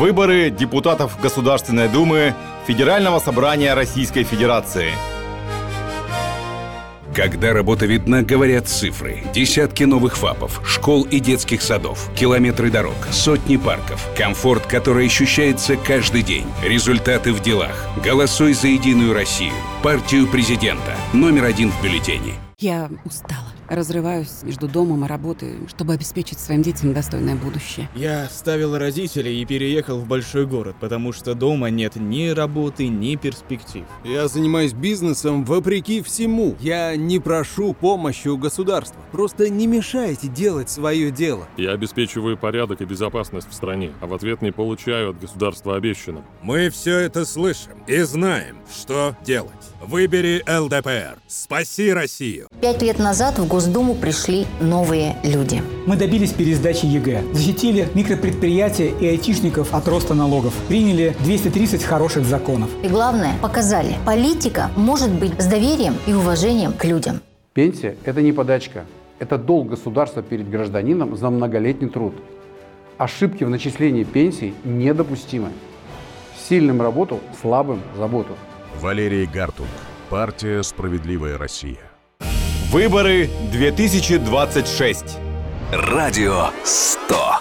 Выборы депутатов Государственной Думы Федерального собрания Российской Федерации. Когда работа видна, говорят цифры. Десятки новых ФАПов, школ и детских садов, километры дорог, сотни парков. Комфорт, который ощущается каждый день. Результаты в делах. Голосуй за «Единую Россию». Партию президента. Номер 1 в бюллетене. Я устала. Разрываюсь между домом и работой, чтобы обеспечить своим детям достойное будущее. Я оставил родителей и переехал в большой город, потому что дома нет ни работы, ни перспектив. Я занимаюсь бизнесом вопреки всему. Я не прошу помощи у государства. Просто не мешайте делать свое дело. Я обеспечиваю порядок и безопасность в стране, а в ответ не получаю от государства обещанного. Мы все это слышим и знаем, что делать. Выбери ЛДПР. Спаси Россию. 5 лет назад в Госдуму пришли новые люди. Мы добились пересдачи ЕГЭ, защитили микропредприятия и айтишников от роста налогов, приняли 230 хороших законов. И главное, показали, политика может быть с доверием и уважением к людям. Пенсия – это не подачка, это долг государства перед гражданином за многолетний труд. Ошибки в начислении пенсий недопустимы. Сильным работал, слабым – заботу. Валерий Гартунг. Партия «Справедливая Россия». Выборы 2026. Радио 100.